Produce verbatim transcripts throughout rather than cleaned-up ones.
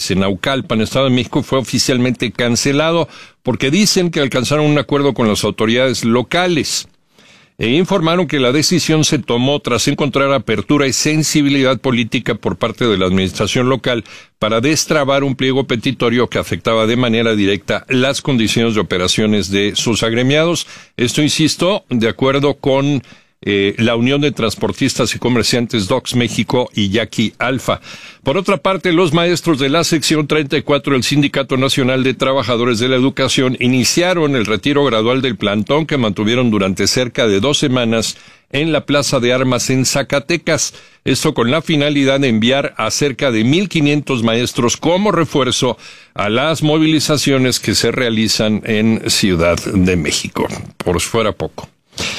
Juárez, en Naucalpan, Estado de México, fue oficialmente cancelado porque dicen que alcanzaron un acuerdo con las autoridades locales. E informaron que la decisión se tomó tras encontrar apertura y sensibilidad política por parte de la administración local para destrabar un pliego petitorio que afectaba de manera directa las condiciones de operaciones de sus agremiados. Esto, insisto, de acuerdo con Eh, la Unión de Transportistas y Comerciantes Docs México y Yaqui Alfa. Por otra parte, los maestros de la sección treinta y cuatro del Sindicato Nacional de Trabajadores de la Educación iniciaron el retiro gradual del plantón que mantuvieron durante cerca de dos semanas en la Plaza de Armas en Zacatecas. Esto con la finalidad de enviar a cerca de mil quinientos maestros como refuerzo a las movilizaciones que se realizan en Ciudad de México. Por si fuera poco.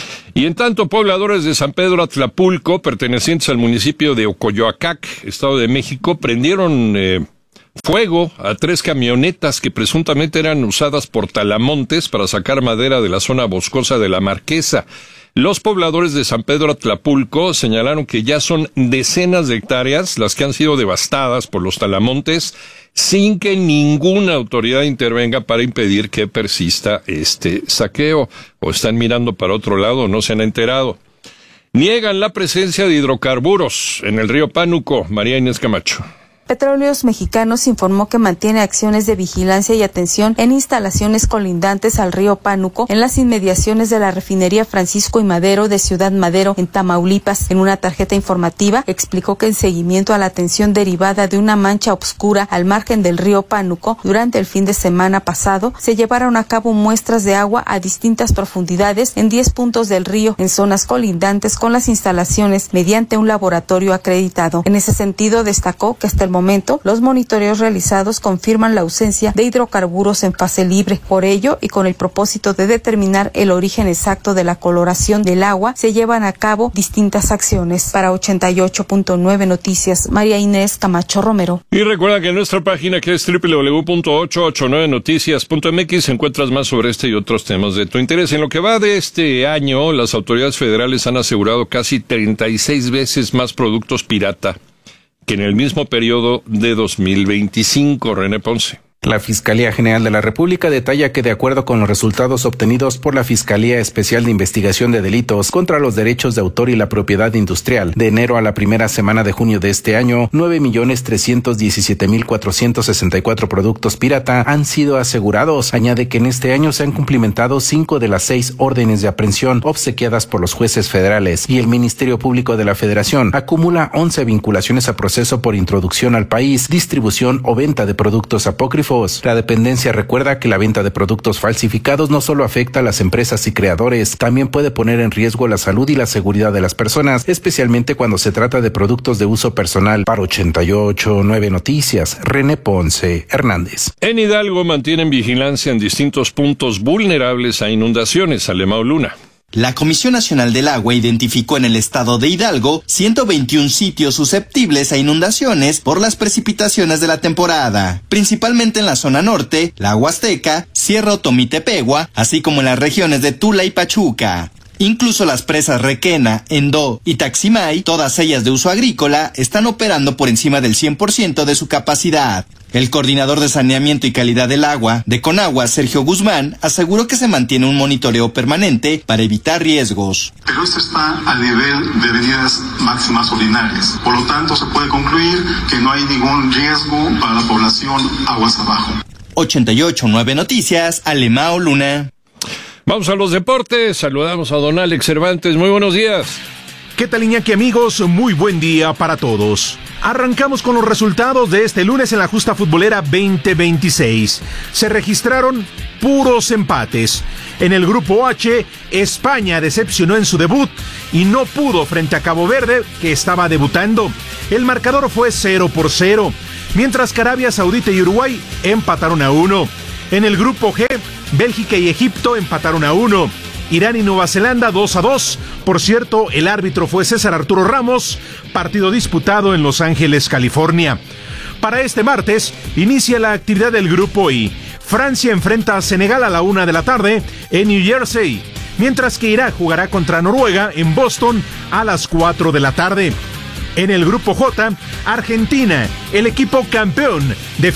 Y en tanto, pobladores de San Pedro Atlapulco, pertenecientes al municipio de Ocoyoacac, Estado de México, prendieron eh, fuego a tres camionetas que presuntamente eran usadas por talamontes para sacar madera de la zona boscosa de La Marquesa. Los pobladores de San Pedro Atlapulco señalaron que ya son decenas de hectáreas las que han sido devastadas por los talamontes sin que ninguna autoridad intervenga para impedir que persista este saqueo. O están mirando para otro lado, no se han enterado. Niegan la presencia de hidrocarburos en el río Pánuco. María Inés Camacho. Petróleos Mexicanos informó que mantiene acciones de vigilancia y atención en instalaciones colindantes al río Pánuco en las inmediaciones de la refinería Francisco y Madero de Ciudad Madero en Tamaulipas. En una tarjeta informativa explicó que en seguimiento a la atención derivada de una mancha oscura al margen del río Pánuco, durante el fin de semana pasado se llevaron a cabo muestras de agua a distintas profundidades en diez puntos del río en zonas colindantes con las instalaciones mediante un laboratorio acreditado. En ese sentido, destacó que hasta el momento, los monitoreos realizados confirman la ausencia de hidrocarburos en fase libre. Por ello, y con el propósito de determinar el origen exacto de la coloración del agua, se llevan a cabo distintas acciones. Para ochenta y ocho punto nueve Noticias, María Inés Camacho Romero. Y recuerda que en nuestra página, que es doble u doble u doble u punto ochocientos ochenta y nueve noticias punto m x, encuentras más sobre este y otros temas de tu interés. En lo que va de este año, las autoridades federales han asegurado casi treinta y seis veces más productos pirata que en el mismo periodo de dos mil veinticinco. René Ponce. La Fiscalía General de la República detalla que, de acuerdo con los resultados obtenidos por la Fiscalía Especial de Investigación de Delitos contra los Derechos de Autor y la Propiedad Industrial, de enero a la primera semana de junio de este año, nueve millones trescientos diecisiete mil cuatrocientos sesenta y cuatro productos pirata han sido asegurados. Añade que en este año se han cumplimentado cinco de las seis órdenes de aprehensión obsequiadas por los jueces federales, y el Ministerio Público de la Federación acumula once vinculaciones a proceso por introducción al país, distribución o venta de productos apócrifos. La dependencia recuerda que la venta de productos falsificados no solo afecta a las empresas y creadores, también puede poner en riesgo la salud y la seguridad de las personas, especialmente cuando se trata de productos de uso personal. Para ochenta y ocho punto nueve Noticias, René Ponce Hernández. En Hidalgo mantienen vigilancia en distintos puntos vulnerables a inundaciones. Alemão Luna. La Comisión Nacional del Agua identificó en el estado de Hidalgo ciento veintiún sitios susceptibles a inundaciones por las precipitaciones de la temporada, principalmente en la zona norte, la Huasteca, Sierra Otomí-Tepehua, así como en las regiones de Tula y Pachuca. Incluso las presas Requena, Endó y Taximay, todas ellas de uso agrícola, están operando por encima del cien por ciento de su capacidad. El coordinador de saneamiento y calidad del agua de Conagua, Sergio Guzmán, aseguró que se mantiene un monitoreo permanente para evitar riesgos. Pero esto está al nivel de medidas máximas ordinarias. Por lo tanto, se puede concluir que no hay ningún riesgo para la población aguas abajo. ochenta y ocho punto nueve Noticias, Alemão Luna. Vamos a los deportes. Saludamos a don Alex Cervantes. Muy buenos días. ¿Qué tal, Iñaki, amigos? Muy buen día para todos. Arrancamos con los resultados de este lunes en la justa futbolera veinte veintiséis. Se registraron puros empates. En el grupo H, España decepcionó en su debut y no pudo frente a Cabo Verde, que estaba debutando. El marcador fue cero por cero, mientras que Arabia Saudita y Uruguay empataron a uno. En el grupo G, Bélgica y Egipto empataron a uno. Irán y Nueva Zelanda dos a dos. Por cierto, el árbitro fue César Arturo Ramos, partido disputado en Los Ángeles, California. Para este martes, inicia la actividad del grupo I. Francia enfrenta a Senegal a la una de la tarde en New Jersey, mientras que Irak jugará contra Noruega en Boston a las cuatro de la tarde. En el grupo J, Argentina, el equipo campeón de